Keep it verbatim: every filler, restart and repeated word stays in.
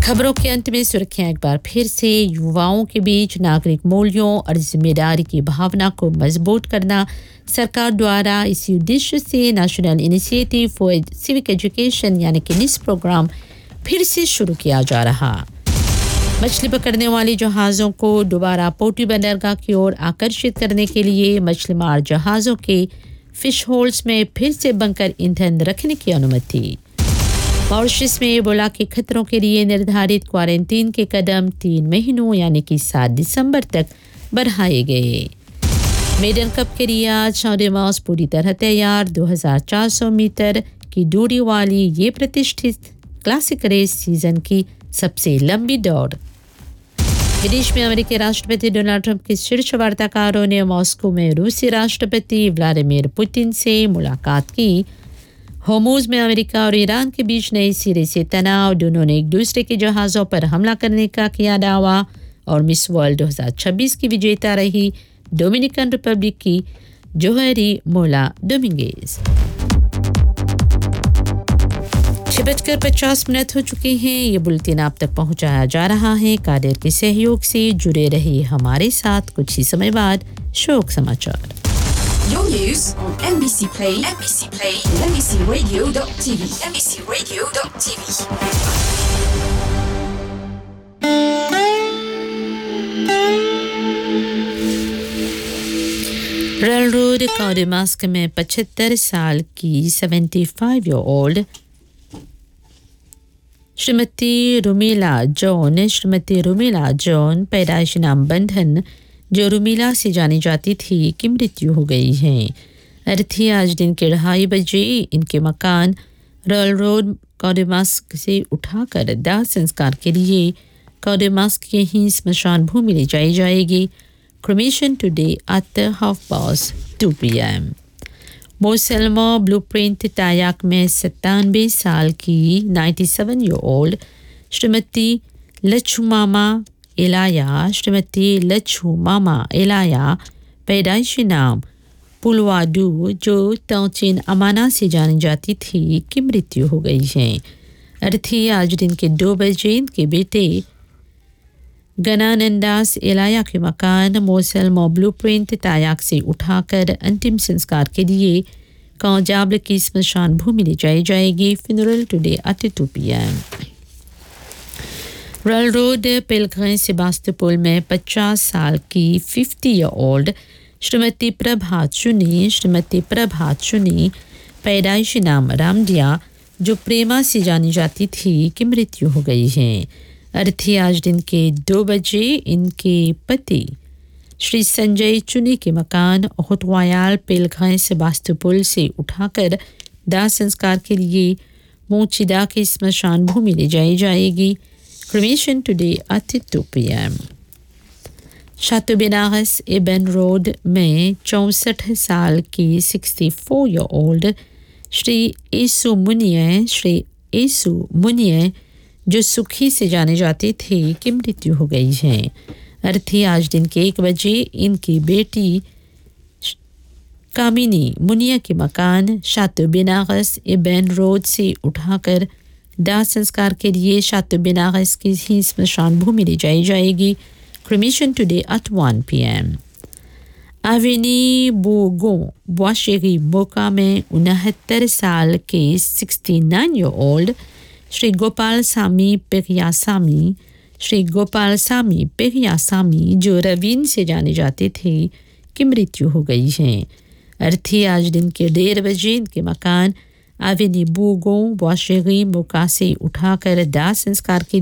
खबरों के अंत में सुर्खियां एक बार फिर से। युवाओं के बीच नागरिक मूल्यों और जिम्मेदारी की भावना को मजबूत करना सरकार द्वारा इसी उद्देश्य से national initiative for civic education यानी कि निस प्रोग्राम फिर से शुरू किया जा रहा। मछली पकड़ने वाले जहाज़ों को दोबारा पोर्ट बंदरगाह की ओर आकर्षित करने के लिए मछली मार जहाज़ों के फिश होल्स में फिर से बंकर ईंधन रखने की अनुमति। मॉरिशस में एबोला के खतरों के लिए निर्धारित क्वारंटीन के कदम तीन महीनों यानी कि सात दिसंबर तक बढ़ाए गए। मेडन कप के रियाद शौर्यमास पूरी तरह तैयार। दो हज़ार चार सौ मीटर की दूरी वाली ये प्रतिष्ठित क्लासिक रेस सीजन की सबसे लंबी दौड़। विदेश में अमेरिकी राष्ट्रपति डोनाल्ड ट्रंप के शीर्ष वार्ताकारों ने मॉस्को में रूसी राष्ट्रपति व्लादिमीर पुतिन से मुलाकात की। होर्मुज में अमेरिका और ईरान के बीच नए सिरे से तनाव। दोनों ने एक दूसरे के जहाज़ों पर हमला करने का किया दावा। और मिस वर्ल्ड दो हज़ार छब्बीस की विजेता रही डोमिनिकन रिपब्लिक की जोहरी मोला डोमिंगेज। छह बजकर पचास मिनट हो चुके हैं। ये बुलेटिन आप तक पहुंचाया जा रहा है कादेर के सहयोग से। जुड़े रहिए हमारे साथ। कुछ ही समय बाद शोक समाचार। Your news on M B C Play, M B C Play, M B C Radio dot T V, M B C Radio dot T V. Railroad कॉडेमास्क में पचहत्तर साल की पचहत्तर year old Shrimati Rumila John Shrimati Rumila John पैदाइशी नाम बंधन जो रुमिला से जानी जाती थी की मृत्यु हो गई है। अर्थी आज दिन के ढाई बजे इनके मकान रॉयल रोड कॉडेमास्क से उठाकर दाह संस्कार के लिए कॉडेमास्क के ही स्मशान भूमि ले जाई जाएगी। Cremation today at half past two P M. मोसेल्मो blueprint तायाक में सत्तानवे साल की सत्तानवे ईयर ओल्ड श्रीमती लच्छुमामा एलाया श्रीमती लच्छू मामा एलाया पैदाइशी नाम पुलवाडू जो तौचिन अमाना से जानी जाती थी की मृत्यु हो गई है। अर्थी आज दिन के दो बजे इनके बेटे गनानंदास एलाया के मकान मोसेल्मो ब्लूप्रिंट तायाक से उठाकर अंतिम संस्कार के लिए कौजाबल की स्मशान भूमि ले जाई जाएगी। Funeral today at two P M. Royal road पेलग्रिन Sebastopol में पचास साल की पचास ईयर ओल्ड श्रीमती प्रभा चुनी श्रीमती प्रभा चुनी पैदाइशी नाम रामदिया जो प्रेमा से जानी जाती थी की मृत्यु हो गई है। अर्थी आज दिन के दो बजे इनके पति श्री संजय चुनी के मकान होटवायाल पेलग्रिन सेबास्तोपोल से उठाकर दाह संस्कार के लिए मोचिदा के स्मशान भूमि ले जाई जाएगी। Cremation today at two P M. शातो Benares एबन road में चौंसठ साल की चौंसठ ईयर ओल्ड श्री येसु मुनिये श्री येसु मुनिये जो सुखी से जाने जाते थे की मृत्यु हो गई है। अर्थी आज दिन के एक बजे इनकी बेटी कामिनी मुनिया के मकान शातो बेनारस एबन रोड से उठाकर दाह संस्कार के लिए शातो बेनारस की ही स्मशान भूमि ले जाई जाएगी। Cremation today at one P M. Avenue बोगों बोशेरी मोका में उनहत्तर साल के उनहत्तर ईयर ओल्ड श्री गोपाल सामी पेरियासामी श्री गोपाल सामी पेरियासामी जो रवीन से जाने जाते थे की मृत्यु हो गई है। अर्थी आज दिन के डेढ़ बजे इनके मकान एवेन्यू बोगों बोशेरी मोका से उठाकर दाह संस्कार के